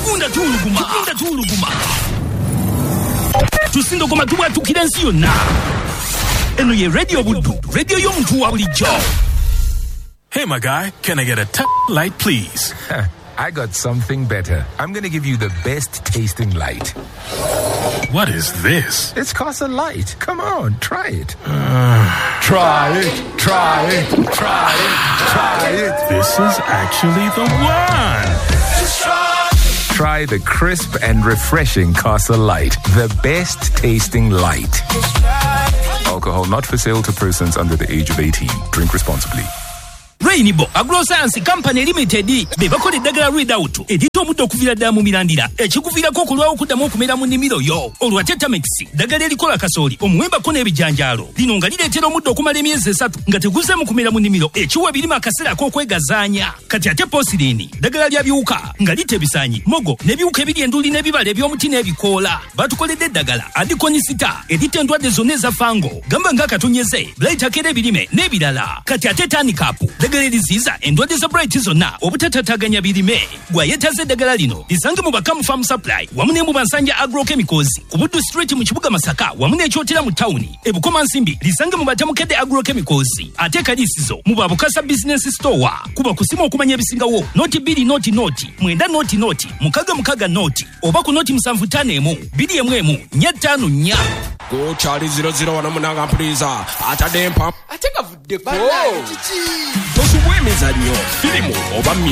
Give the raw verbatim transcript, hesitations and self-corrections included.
Chikunda tuluguma. Chikunda tuluguma. Tusindo koma tuwa tukirensi yonna. Eno ye radio budu. Radio yomuntu wa bulijjo. Hey, my guy, can I get a t- light, please? I got something better. I'm going to give you the best tasting light. What is this? It's Casa Light. Come on, try it. Uh, try it, try it, try it, try it. This is actually the one. Try. Try the crisp and refreshing Casa Light. The best tasting light. Alcohol not for sale to persons under the age of eighteen. Drink responsibly. Rainbow Agroscience Company Limited be bakole dagala readout edito omuddo okuvira ddala mu mirandira ekikuviirako okulwawo okuddamu okumera mu nnimiro yo olwa Tetamix dagala erikola kasooli omuwembako n'ebijanjaalo lino nga lireetera omuddo okumala emyezi esatu nga teguze mu kumera mu nnimiro ekiwa birima akaseera ak'okwegazaanya kati ate Posirini dagala lya biwuka nga lita ebisaanyi mogo n'ebiwuka ebiri enduli n'ebibala eby'omuti n'ebikoola batukoledde eddagala adikonisita erita endwadde zonna eza fango gamba ng'akatonyeze Bright akera ebirime n'ebirala kati ate Tanikapu Ziza endwadde za Bright zonna obutataganya birime gwa yetaze eddagala lino lisange mu Bakamu Farm Supply wamu ne mu Bansanja Agrochemicals ku Buddu Street mu kibuga Masaka wamu n'ekyotera mu tawuni ebukoma nsimbi lisange mu Batamukedde Agrochemicals ate kalisizo mu Babukasa Business Store kuba kusima okumanya ebisingawo noti bbiri noti noti mwenda noti noti mukaga mukaga noti oba ku noti musanvu ttaano emu bbiri emu emu nnya ttaano nnya go Charlie zero zero wana munanga mpuliza atadde mpa ate kavudde ko tosubwe emizannyo firimu oba